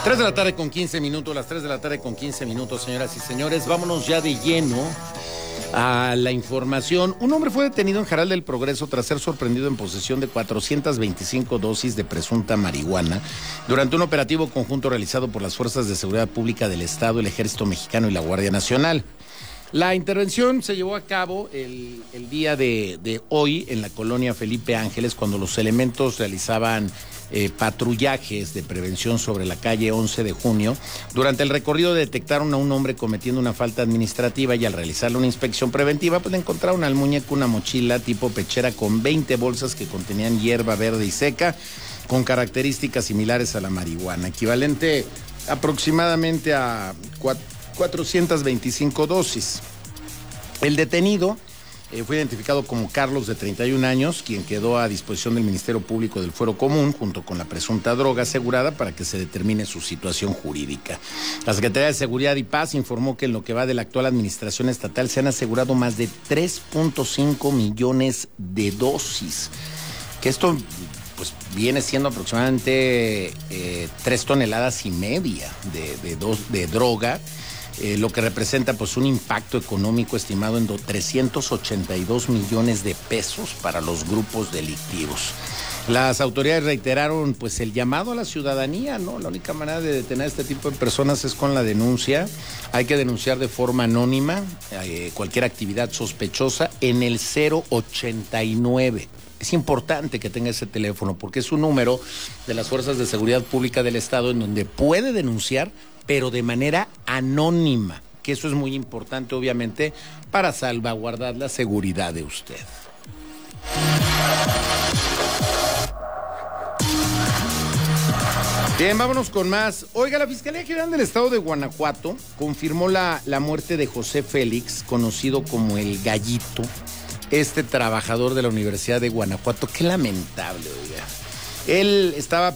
3 de la tarde con 15 minutos, las 3 de la tarde con 15 minutos, señoras y señores. Vámonos ya de lleno a la información. Un hombre fue detenido en Jaral del Progreso tras ser sorprendido en posesión de 425 dosis de presunta marihuana durante un operativo conjunto realizado por las Fuerzas de Seguridad Pública del Estado, el Ejército Mexicano y la Guardia Nacional. La intervención se llevó a cabo el día de hoy en la colonia Felipe Ángeles, cuando los elementos realizaban patrullajes de prevención sobre la calle 11 de junio. Durante el recorrido detectaron a un hombre cometiendo una falta administrativa y al realizarle una inspección preventiva, pues le encontraron al muñeco una mochila tipo pechera con 20 bolsas que contenían hierba verde y seca con características similares a la marihuana, equivalente aproximadamente a 425 dosis. El detenido fue identificado como Carlos, de 31 años, quien quedó a disposición del Ministerio Público del Fuero Común junto con la presunta droga asegurada para que se determine su situación jurídica. La Secretaría de Seguridad y Paz informó que en lo que va de la actual administración estatal se han asegurado más de 3.5 millones de dosis, que esto pues viene siendo aproximadamente 3 toneladas y media de droga. Lo que representa pues un impacto económico estimado en 382 millones de pesos para los grupos delictivos. Las autoridades reiteraron pues el llamado a la ciudadanía, ¿no? La única manera de detener a este tipo de personas es con la denuncia. Hay que denunciar de forma anónima cualquier actividad sospechosa en el 089. Es importante que tenga ese teléfono porque es un número de las Fuerzas de Seguridad Pública del Estado en donde puede denunciar, pero de manera anónima, que eso es muy importante, obviamente, para salvaguardar la seguridad de usted. Bien, vámonos con más. Oiga, la Fiscalía General del Estado de Guanajuato confirmó la muerte de José Félix, conocido como el Gallito, este trabajador de la Universidad de Guanajuato. Qué lamentable, oiga. Él estaba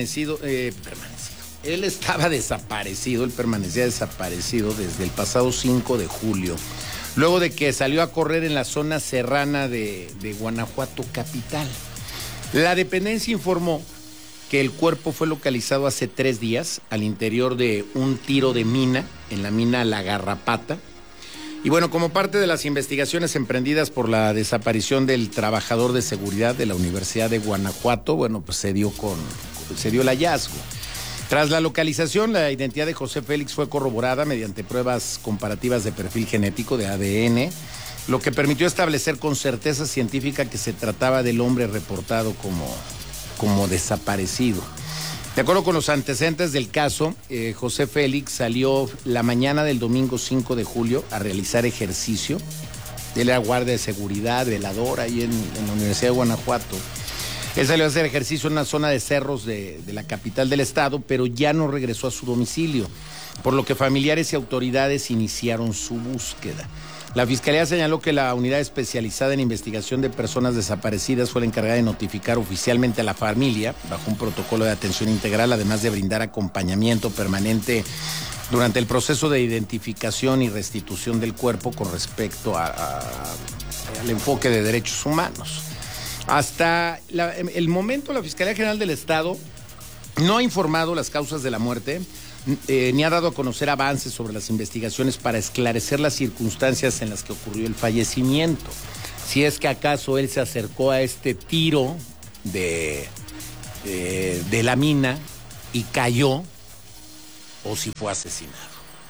Él estaba desaparecido, él permanecía desaparecido desde el pasado 5 de julio, luego de que salió a correr en la zona serrana de Guanajuato capital. La dependencia informó que el cuerpo fue localizado hace 3 días al interior de un tiro de mina, en la mina La Garrapata. Y bueno, como parte de las investigaciones emprendidas por la desaparición del trabajador de seguridad de la Universidad de Guanajuato, bueno, pues se dio el hallazgo. Tras la localización, la identidad de José Félix fue corroborada mediante pruebas comparativas de perfil genético de ADN, lo que permitió establecer con certeza científica que se trataba del hombre reportado como desaparecido. De acuerdo con los antecedentes del caso, José Félix salió la mañana del domingo 5 de julio a realizar ejercicio. Él era guardia de seguridad, velador ahí en la Universidad de Guanajuato. Él salió a hacer ejercicio en una zona de cerros de la capital del estado, pero ya no regresó a su domicilio, por lo que familiares y autoridades iniciaron su búsqueda. La Fiscalía señaló que la unidad especializada en investigación de personas desaparecidas fue la encargada de notificar oficialmente a la familia bajo un protocolo de atención integral, además de brindar acompañamiento permanente durante el proceso de identificación y restitución del cuerpo con respecto al enfoque de derechos humanos. Hasta el momento, la Fiscalía General del Estado no ha informado las causas de la muerte, ni ha dado a conocer avances sobre las investigaciones para esclarecer las circunstancias en las que ocurrió el fallecimiento. Si es que acaso él se acercó a este tiro de la mina y cayó, o si fue asesinado.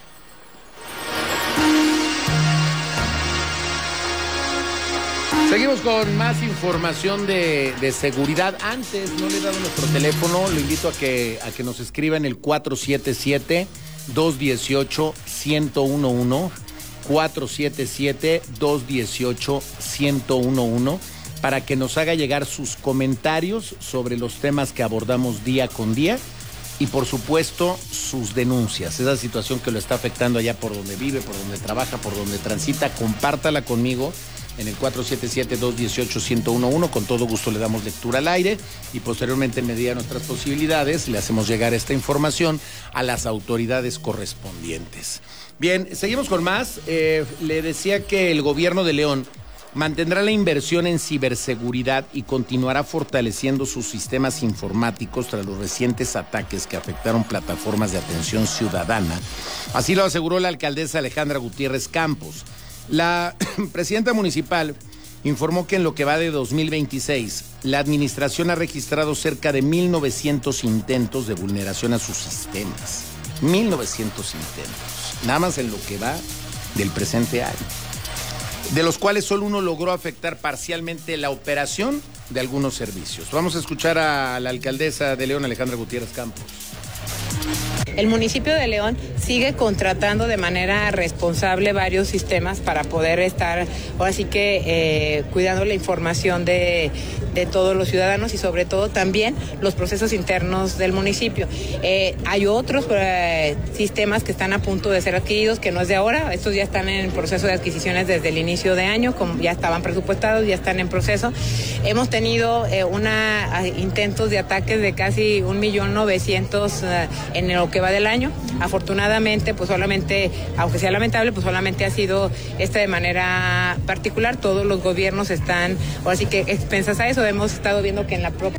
Seguimos con más información de seguridad. Antes, no le he dado nuestro teléfono, lo invito a que nos escriba en el 477-218-1011, 477-218-1011, para que nos haga llegar sus comentarios sobre los temas que abordamos día con día y, por supuesto, sus denuncias. Esa situación que lo está afectando allá por donde vive, por donde trabaja, por donde transita, compártala conmigo en el 477-218-1011. Con todo gusto le damos lectura al aire y posteriormente, en medida de nuestras posibilidades, le hacemos llegar esta información a las autoridades correspondientes. Bien, seguimos con más. Le decía que el gobierno de León mantendrá la inversión en ciberseguridad y continuará fortaleciendo sus sistemas informáticos tras los recientes ataques que afectaron plataformas de atención ciudadana. Así lo aseguró la alcaldesa Alejandra Gutiérrez Campos. La presidenta municipal informó que en lo que va de 2026, la administración ha registrado cerca de 1,900 intentos de vulneración a sus sistemas. 1,900 intentos, nada más en lo que va del presente año, de los cuales solo uno logró afectar parcialmente la operación de algunos servicios. Vamos a escuchar a la alcaldesa de León, Alejandra Gutiérrez Campos. El municipio de León sigue contratando de manera responsable varios sistemas para poder estar, ahora sí que cuidando la información de todos los ciudadanos y sobre todo también los procesos internos del municipio. Hay otros sistemas que están a punto de ser adquiridos, que no es de ahora, estos ya están en proceso de adquisiciones desde el inicio de año, como ya estaban presupuestados, ya están en proceso. Hemos tenido intentos de ataques de casi 1,900,000 en lo que va del año. Afortunadamente, pues solamente, aunque sea lamentable, pues solamente ha sido de manera particular. Todos los gobiernos están, ahora sí que expensas a eso. Hemos estado viendo que en la propia...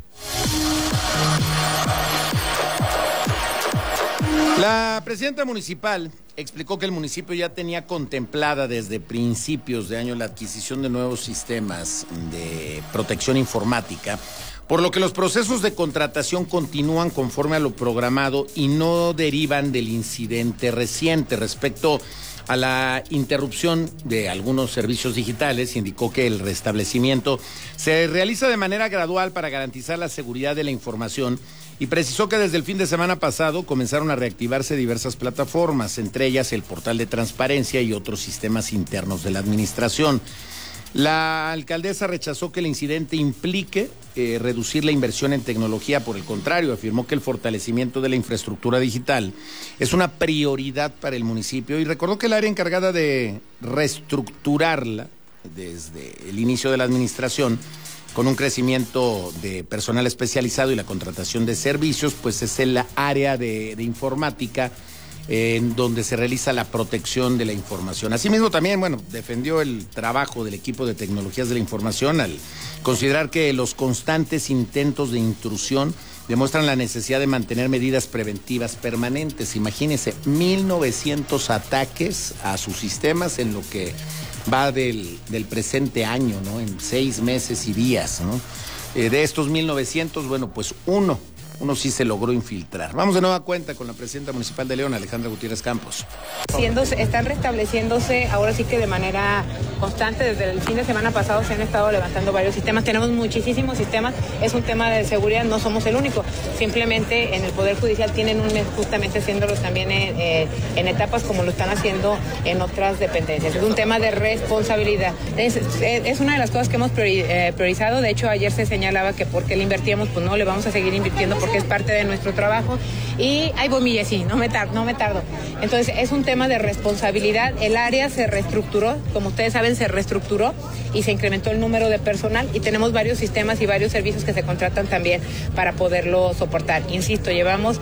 La presidenta municipal explicó que el municipio ya tenía contemplada desde principios de año la adquisición de nuevos sistemas de protección informática, por lo que los procesos de contratación continúan conforme a lo programado y no derivan del incidente reciente. Respecto a la interrupción de algunos servicios digitales, indicó que el restablecimiento se realiza de manera gradual para garantizar la seguridad de la información y precisó que desde el fin de semana pasado comenzaron a reactivarse diversas plataformas, entre ellas el portal de transparencia y otros sistemas internos de la administración. La alcaldesa rechazó que el incidente implique reducir la inversión en tecnología. Por el contrario, afirmó que el fortalecimiento de la infraestructura digital es una prioridad para el municipio y recordó que el área encargada de reestructurarla desde el inicio de la administración, con un crecimiento de personal especializado y la contratación de servicios, pues es el área de informática, en donde se realiza la protección de la información. Asimismo también, defendió el trabajo del equipo de tecnologías de la información al considerar que los constantes intentos de intrusión demuestran la necesidad de mantener medidas preventivas permanentes. Imagínense, 1,900 ataques a sus sistemas en lo que va del presente año, ¿no? En 6 meses y días, ¿no? De estos 1,900, pues uno sí se logró infiltrar. Vamos de nueva cuenta con la presidenta municipal de León, Alejandra Gutiérrez Campos. Están restableciéndose ahora sí que de manera constante. Desde el fin de semana pasado se han estado levantando varios sistemas. Tenemos muchísimos sistemas. Es un tema de seguridad, no somos el único. Simplemente en el Poder Judicial tienen un mes justamente haciéndolo también en etapas como lo están haciendo en otras dependencias. Es un tema de responsabilidad. Es una de las cosas que hemos priorizado. De hecho, ayer se señalaba que porque le invertíamos, pues no, le vamos a seguir invirtiendo porque es parte de nuestro trabajo. Y ahí voy, Mille, sí, no me tardo. Entonces, es un tema de responsabilidad. El área se reestructuró, como ustedes saben, se reestructuró y se incrementó el número de personal y tenemos varios sistemas y varios servicios que se contratan también para poderlo soportar. Insisto, llevamos...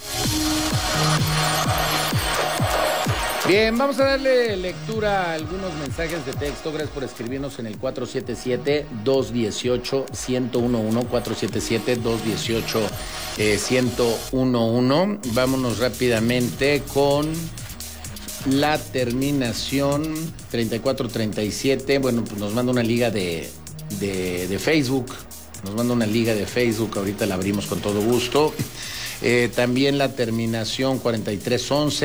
Bien, vamos a darle lectura a algunos mensajes de texto. Gracias por escribirnos en el 477-218-1011, 477-218-1011. Vámonos rápidamente con la terminación 3437. Pues nos manda una liga de Facebook. Nos manda una liga de Facebook, ahorita la abrimos con todo gusto. También la terminación 4311.